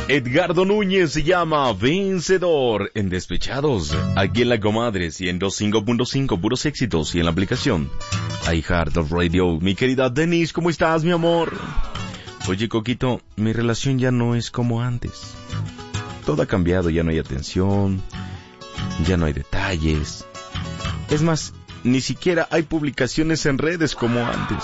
Edgardo Núñez se llama Vencedor en Despechados, aquí en La Comadre 105.5, puros éxitos, y en la aplicación iHeartRadio. Mi querida Denise, ¿cómo estás, mi amor? Oye, Coquito, mi relación ya no es como antes. Todo ha cambiado, ya no hay atención, ya no hay detalles. Es más, ni siquiera hay publicaciones en redes como antes.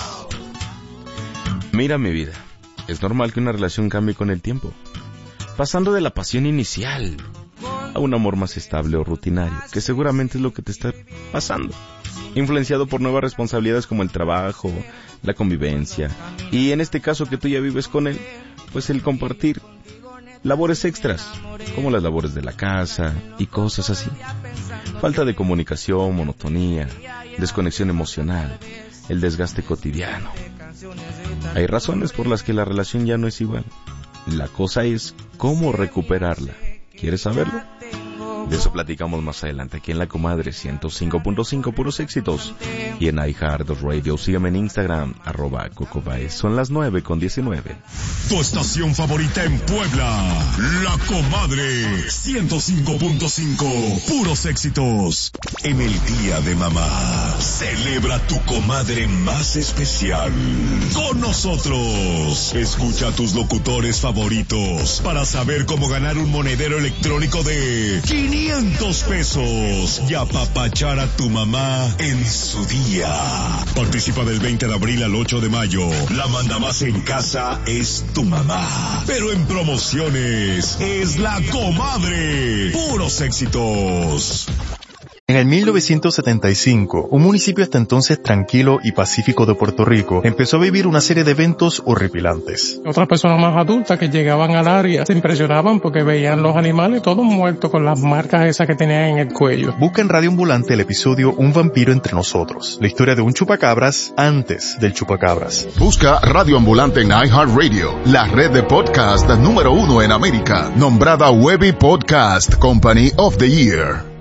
Mira, mi vida, es normal que una relación cambie con el tiempo, pasando de la pasión inicial a un amor más estable o rutinario, que seguramente es lo que te está pasando, influenciado por nuevas responsabilidades como el trabajo, la convivencia, y en este caso que tú ya vives con él, pues el compartir labores extras, como las labores de la casa y cosas así. Falta de comunicación, monotonía, desconexión emocional, el desgaste cotidiano. Hay razones por las que la relación ya no es igual. La cosa es cómo recuperarla. ¿Quieres saberlo? De eso platicamos más adelante aquí en La Comadre 105.5, puros éxitos, y en iHeartRadio. Sígueme en Instagram, @CocoBaez. Son las 9:19. Tu estación favorita en Puebla, La Comadre 105.5, puros éxitos. En el Día de Mamá, celebra tu comadre más especial con nosotros. Escucha a tus locutores favoritos para saber cómo ganar un monedero electrónico de 500 pesos y apapachar a tu mamá en su día. Participa del 20 de abril al 8 de mayo. La mandamás en casa es tu mamá, pero en promociones es La Comadre. Puros éxitos. En el 1975, un municipio hasta entonces tranquilo y pacífico de Puerto Rico empezó a vivir una serie de eventos horripilantes. Otras personas más adultas que llegaban al área se impresionaban porque veían los animales todos muertos con las marcas esas que tenían en el cuello. Busca en Radio Ambulante el episodio Un vampiro entre nosotros, la historia de un chupacabras antes del chupacabras. Busca Radio Ambulante en iHeartRadio, la red de podcast número 1 en América, nombrada Webby Podcast Company of the Year.